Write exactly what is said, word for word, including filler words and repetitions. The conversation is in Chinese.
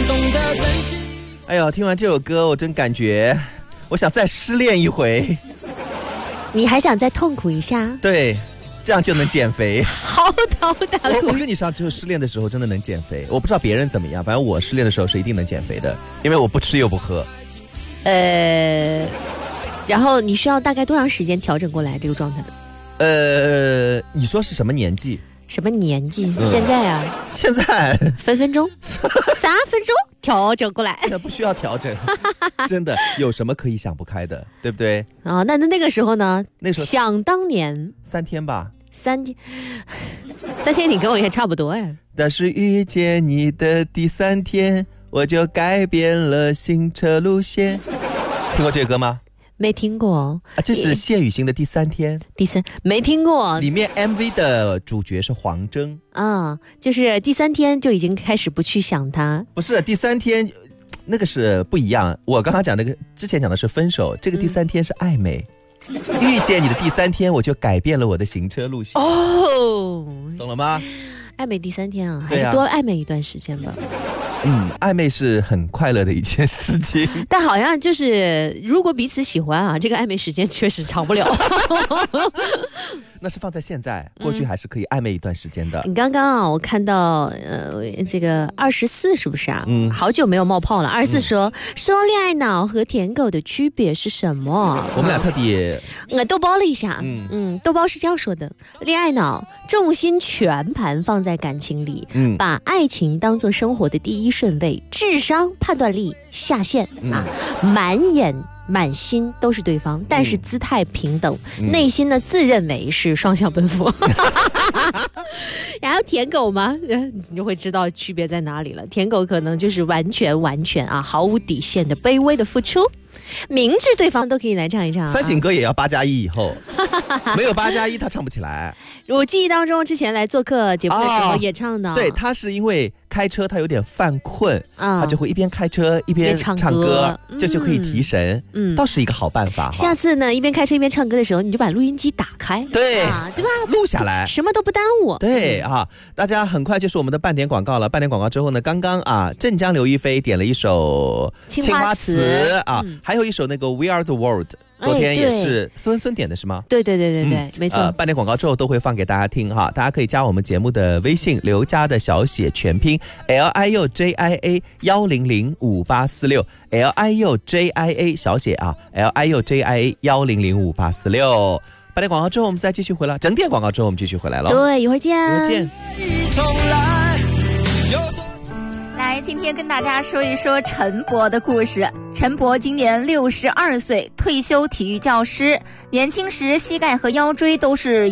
懂得珍惜。 哎呦，听完这首歌，我真感觉我想再失恋一回。 你还想再痛苦一下？ 对，这样就能减肥。 嚎啕大哭。 我跟你说，只有失恋的时候真的能减肥。我不知道别人怎么样，反正我失恋的时候是一定能减肥的，因为我不吃又不喝。 呃，然后你需要大概多长时间调整过来这个状态？ 呃，你说是什么年纪？ 什么年纪？嗯、现在啊？ 现在分分钟，三分钟调整过来。 那不需要调整，真的有什么可以想不开的，对不对？ 啊、哦，那那那个时候呢？ 那时候想当年三天吧。 三天，三天，你跟我也差不多哎。 但是遇见你的第三天，我就改变了行车路线。听过这个歌吗？ 没听过啊，这是谢雨欣的第三天。 第三没听过， 里面 M V 的主角是黄征啊，就是第三天就已经开始不去想他。 不是第三天，那个是不一样。我刚刚讲那个之前讲的是分手，这个第三天是暧昧。嗯、遇见你的第三天，我就改变了我的行车路线。 哦， 懂了吗？ 暧昧第三天啊，还是多暧昧一段时间吧。 嗯，暧昧是很快乐的一件事情， 但好像就是如果彼此喜欢啊，这个暧昧时间确实长不了。 那是放在现在，过去还是可以暧昧一段时间的。 你、嗯、刚刚啊，我看到呃，这个二十四是不是啊？ 嗯， 好久没有冒泡了。二十四说、嗯、说恋爱脑和舔狗的区别是什么？ 我们俩特地我豆包了一下，嗯嗯，豆包是这样说的：恋爱脑重心全盘放在感情里，嗯，把爱情当作生活的第一顺位，智商判断力下线、嗯、啊，满眼满心都是对方，但是姿态平等，嗯、内心呢自认为是双向奔赴。然后舔狗吗？你就会知道区别在哪里了。舔狗可能就是完全完全啊毫无底线的卑微的付出，明知对方都可以来唱一唱、啊。 三省歌也要八加一以后，没有八加一他唱不起来。 我记忆当中之前来做客节目的时候也唱的、哦、 对，他是因为开车他有点犯困、嗯、他就会一边开车一边唱歌，唱歌这就可以提神，嗯，倒是一个好办法。 下次呢一边开车一边唱歌的时候，你就把录音机打开， 对、 啊、对吧， 录下来， 什么都不耽误。 对啊，大家很快就是我们的半点广告了。半点广告之后呢，刚刚啊镇江刘亦菲点了一首青花瓷啊、嗯、还有一首那个 We Are the World，昨天也是孙孙点的是吗？ 对对对对对、嗯、没错、呃、 半点广告之后都会放给大家听哈，大家可以加我们节目的微信，刘家的小写全拼 L I U J I A 一零零五八四六 L I U J I A 小写啊 L I U J I A 一零零五八四六。半点广告之后我们再继续回来，整点广告之后我们继续回来了。 对，一会儿见， 一会儿见。 来，今天跟大家说一说陈博的故事。陈博今年六十二岁，退休体育教师，年轻时膝盖和腰椎都是